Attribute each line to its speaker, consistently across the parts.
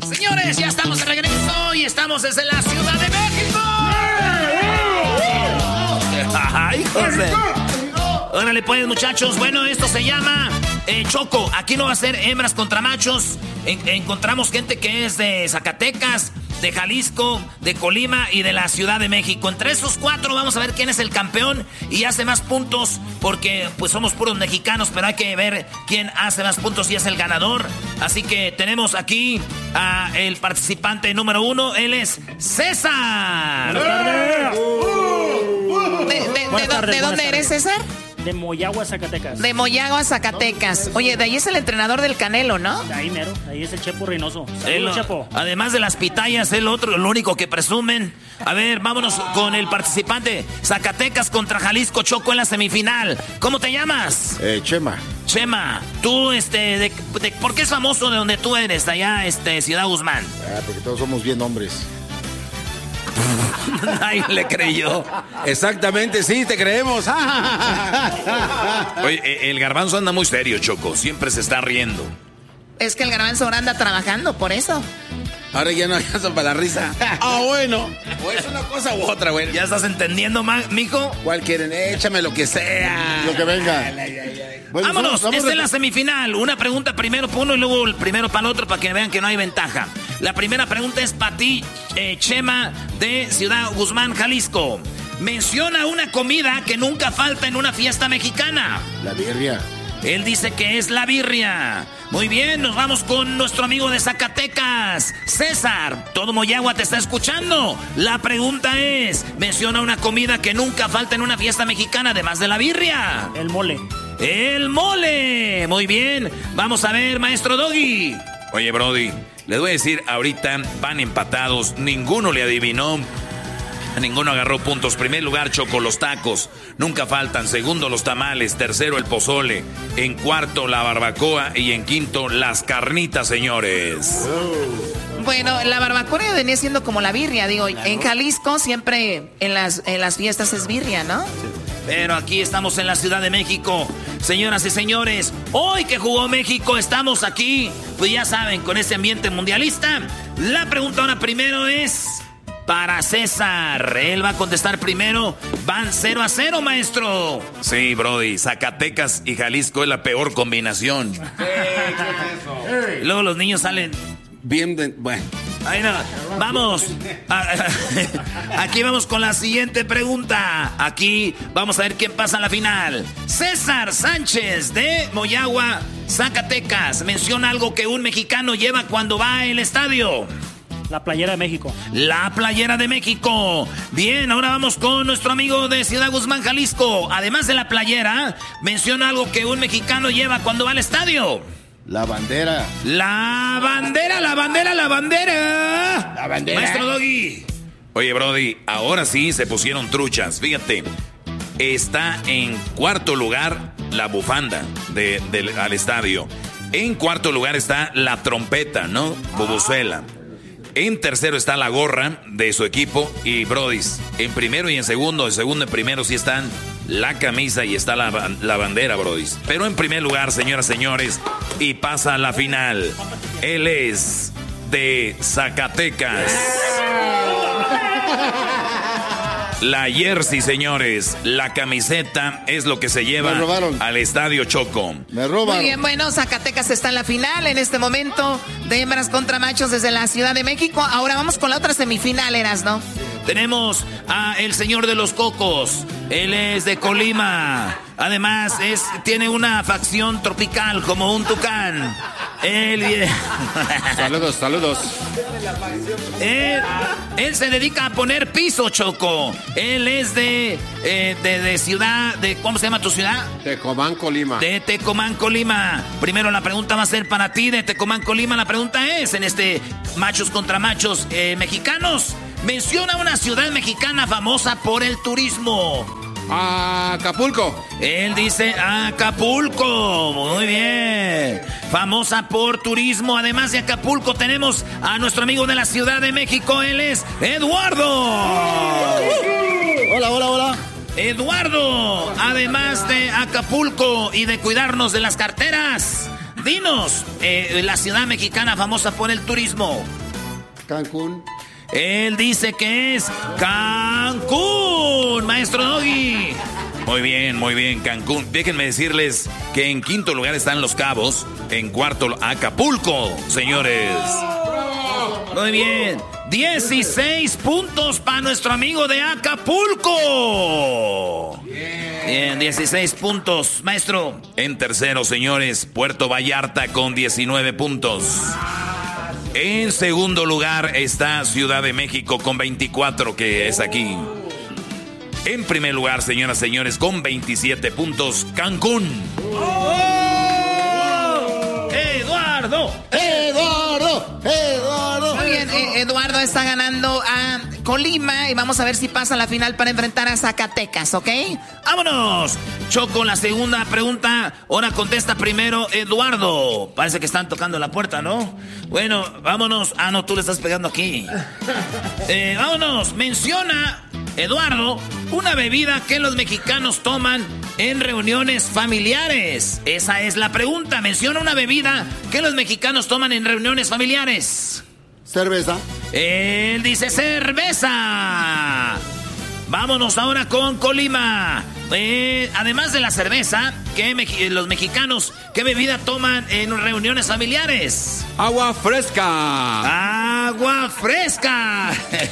Speaker 1: Señores, ya estamos de regreso y estamos desde la Ciudad de México. ¡Ay, José! Órale pues, muchachos. Bueno, esto se llama Choco. Aquí no va a ser hembras contra machos. Encontramos gente que es de Zacatecas, de Jalisco, de Colima y de la Ciudad de México. Entre esos 4 vamos a ver quién es el campeón y hace más puntos, porque pues somos puros mexicanos, pero hay que ver quién hace más puntos y es el ganador. Así que tenemos aquí a el participante número 1, él es César. ¿De dónde eres, César?
Speaker 2: De Moyagua, Zacatecas.
Speaker 1: De Moyagua, Zacatecas. Oye, de ahí es el entrenador del Canelo, ¿no?
Speaker 2: De ahí mero, ahí es el Chepo Reynoso. Saludos, Chepo.
Speaker 1: Además de las pitayas, el otro, lo único que presumen. A ver, vámonos con el participante. Zacatecas contra Jalisco, Choco en la semifinal. ¿Cómo te llamas?
Speaker 3: Chema.
Speaker 1: Chema, tú, ¿por qué es famoso de donde tú eres, de allá, Ciudad Guzmán?
Speaker 3: Porque todos somos bien hombres.
Speaker 1: Nadie le creyó.
Speaker 4: Exactamente, sí, te creemos. Oye, el garbanzo anda muy serio, Choco. Siempre se está riendo.
Speaker 1: Es que el garbanzo ahora anda trabajando, por eso.
Speaker 4: Ahora ya no alcanza para la risa. Bueno. O es una cosa u otra, güey.
Speaker 1: ¿Ya estás entendiendo, mijo?
Speaker 4: ¿Cuál quieren? Échame lo que sea.
Speaker 3: Lo que venga.
Speaker 1: Bueno, vámonos, esta es la semifinal. Una pregunta primero para uno y luego el primero para el otro, para que vean que no hay ventaja. La primera pregunta es para ti, Chema, de Ciudad Guzmán, Jalisco. Menciona una comida que nunca falta en una fiesta mexicana.
Speaker 3: La birria.
Speaker 1: Él dice que es la birria. Muy bien, nos vamos con nuestro amigo de Zacatecas, César. Todo Moyagua te está escuchando. La pregunta es, menciona una comida que nunca falta en una fiesta mexicana, además de la birria.
Speaker 2: El mole.
Speaker 1: ¡El mole! Muy bien. Vamos a ver, maestro Doggy.
Speaker 4: Oye, Brody, les voy a decir, ahorita van empatados. Ninguno le adivinó. Ninguno agarró puntos. Primer lugar, Choco, los tacos. Nunca faltan. Segundo, los tamales. Tercero, el pozole. En cuarto, la barbacoa. Y en quinto, las carnitas, señores.
Speaker 1: Bueno, la barbacoa venía siendo como la birria. Digo, en Jalisco siempre en las fiestas es birria, ¿no? Sí. Pero aquí estamos en la Ciudad de México. Señoras y señores, hoy que jugó México, estamos aquí, pues ya saben, con este ambiente mundialista. La pregunta ahora primero es para César. Él va a contestar primero. Van 0-0, maestro.
Speaker 4: Sí, Brody. Zacatecas y Jalisco es la peor combinación.
Speaker 1: ¿Qué es eso? Luego los niños salen
Speaker 4: bien bueno.
Speaker 1: Ahí no. Vamos. Aquí vamos con la siguiente pregunta. Aquí vamos a ver quién pasa a la final. César Sánchez de Moyagua, Zacatecas. Menciona algo que un mexicano lleva cuando va al estadio.
Speaker 2: La playera de México.
Speaker 1: La playera de México. Bien, ahora vamos con nuestro amigo de Ciudad Guzmán, Jalisco. Además de la playera, menciona algo que un mexicano lleva cuando va al estadio.
Speaker 3: La bandera.
Speaker 1: La bandera, la bandera, la bandera.
Speaker 3: La bandera.
Speaker 1: Maestro Doggy.
Speaker 4: Oye, Brody, ahora sí se pusieron truchas. Fíjate, está en cuarto lugar la bufanda al estadio. En cuarto lugar está la trompeta, ¿no? Bubuzuela. En tercero está la gorra de su equipo. Y, Brody, en primero y en segundo y primero sí están la camisa y está la bandera, Brody. Pero en primer lugar, señoras y señores, y pasa a la final. Él es de Zacatecas. La jersey, señores, la camiseta es lo que se lleva al estadio, Choco.
Speaker 3: Me robaron.
Speaker 1: Muy bien, bueno, Zacatecas está en la final en este momento de hembras contra machos desde la Ciudad de México. Ahora vamos con la otra semifinal, ¿no? Tenemos a el señor de los cocos. Él es de Colima. Además, tiene una facción tropical como un tucán.
Speaker 3: Saludos.
Speaker 1: Él se dedica a poner piso, Choco. Él es de ciudad, ¿cómo se llama tu ciudad?
Speaker 3: Tecomán, Colima.
Speaker 1: De Tecomán, Colima. Primero la pregunta va a ser para ti de Tecomán, Colima. La pregunta es, en machos contra machos mexicanos, menciona una ciudad mexicana famosa por el turismo.
Speaker 3: Acapulco.
Speaker 1: Él dice Acapulco. Muy bien. Famosa por turismo. Además de Acapulco tenemos a nuestro amigo de la Ciudad de México. Él es Eduardo.
Speaker 3: Hola.
Speaker 1: Eduardo, además de Acapulco y de cuidarnos de las carteras, dinos, la ciudad mexicana famosa por el turismo.
Speaker 3: Cancún.
Speaker 1: Él dice que es Cancún, maestro Doggy.
Speaker 4: Muy bien, Cancún. Déjenme decirles que en quinto lugar están Los Cabos, en cuarto Acapulco, señores.
Speaker 1: Muy bien, 16 puntos para nuestro amigo de Acapulco. Bien, 16 puntos, maestro.
Speaker 4: En tercero, señores, Puerto Vallarta con 19 puntos. En segundo lugar está Ciudad de México con 24, que es aquí. En primer lugar, señoras y señores, con 27 puntos, Cancún.
Speaker 1: ¡Eduardo!
Speaker 5: Muy bien, Eduardo está ganando a Colima y vamos a ver si pasa a la final para enfrentar a Zacatecas, ¿ok?
Speaker 1: ¡Vámonos! Choco, la segunda pregunta. Ahora contesta primero Eduardo. Parece que están tocando la puerta, ¿no? Bueno, vámonos. Ah, no, tú le estás pegando aquí. Vámonos. Menciona, Eduardo, una bebida que los mexicanos toman en reuniones familiares. Esa es la pregunta. Menciona una bebida que los mexicanos toman en reuniones familiares.
Speaker 3: Cerveza.
Speaker 1: Él dice cerveza. Vámonos ahora con Colima. Además de la cerveza, los mexicanos, ¿qué bebida toman en reuniones familiares?
Speaker 3: Agua fresca.
Speaker 1: ¡Agua fresca!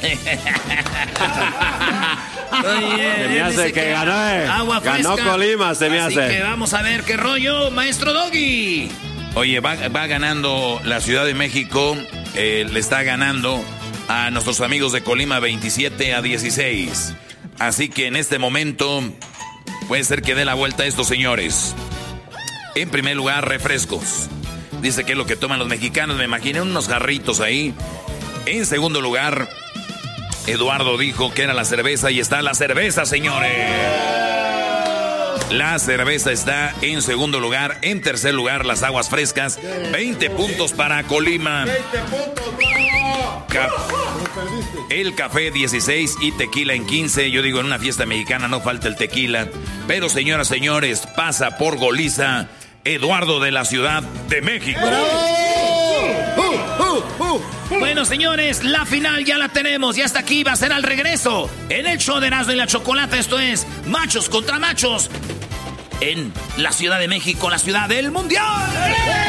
Speaker 1: Oye,
Speaker 3: se me hace que ganó,
Speaker 1: agua fresca.
Speaker 3: Ganó Colima, se me
Speaker 1: Así
Speaker 3: hace.
Speaker 1: que vamos a ver qué rollo, maestro Doggy.
Speaker 4: Oye, va ganando la Ciudad de México, le está ganando a nuestros amigos de Colima 27-16. Así que en este momento puede ser que dé la vuelta a estos señores. En primer lugar, refrescos. Dice que es lo que toman los mexicanos, me imaginé unos jarritos ahí. En segundo lugar, Eduardo dijo que era la cerveza y está la cerveza, señores. La cerveza está en segundo lugar. En tercer lugar, las aguas frescas. 20 puntos para Colima.
Speaker 3: 20 puntos,
Speaker 4: El café 16 y tequila en 15. Yo digo, en una fiesta mexicana no falta el tequila. Pero señoras, señores, pasa por goliza Eduardo de la Ciudad de México.
Speaker 1: Bueno, señores, la final ya la tenemos. Ya está aquí, va a ser al regreso. En el show de Erasmo y la Chocolata. Esto es Machos contra Machos. En la Ciudad de México, la ciudad del mundial.